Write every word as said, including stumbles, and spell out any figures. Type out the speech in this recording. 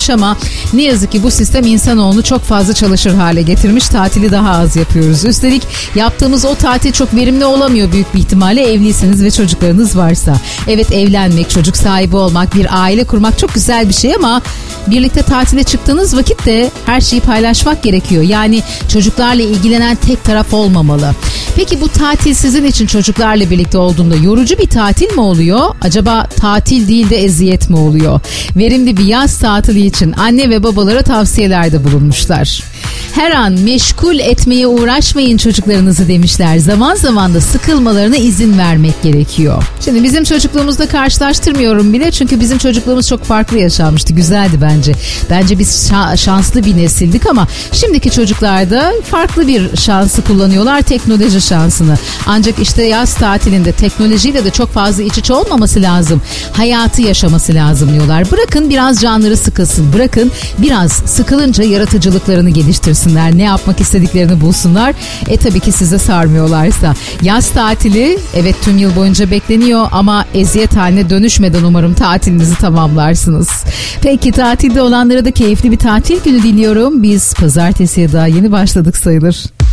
gelmiş ama ne yazık ki bu sistem insanoğlunu çok fazla çalışır hale getirmiş. Tatili daha az yapıyoruz. Üstelik yaptığımız o tatil çok verimli olamıyor büyük bir ihtimalle evliyseniz ve çocuklarınız varsa. Evet, evlenmek, çocuk sahibi olmak, bir aile kurmak çok güzel bir şey ama birlikte tatile çıktığınız vakit de her şeyi paylaşmak gerekiyor. Yani çocuklarla ilgilenen tek taraf olmamalı. Peki bu tatil sizin için çocuklarla birlikte olduğunda yorucu bir tatil mi oluyor? Acaba tatil değil de eziyet mi oluyor? Verimli bir yaz tatili için anne ve babalara tavsiyelerde bulunmuşlar. Her an meşgul etmeye uğraşmayın çocuklarınızı demişler. Zaman zaman da sıkılmalarına izin vermek gerekiyor. Şimdi bizim çocukluğumuzda karşılaştırmıyorum bile çünkü bizim çocukluğumuz çok farklı yaşanmıştı. Güzeldi bence. Bence biz şa- şanslı bir nesildik ama şimdiki çocuklar da farklı bir şansı kullanıyorlar. Teknoloji şansını. Ancak işte yaz tatilinde teknolojiyle de çok fazla iç içe olmaması lazım. Hayatı yaşaması lazım diyorlar. Bırakın biraz canları sıkılsın. Bırakın biraz sıkılınca yaratıcılıklarını geliştirsinler. Ne yapmak istediklerini bulsunlar. E tabii ki size sarmıyorlarsa. Yaz tatili evet tüm yıl boyunca bekleniyor ama eziyet haline dönüşmeden umarım tatilinizi tamamlarsınız. Peki tatilde olanlara da keyifli bir tatil günü diliyorum. Biz pazartesiye daha yeni başladık sayılır.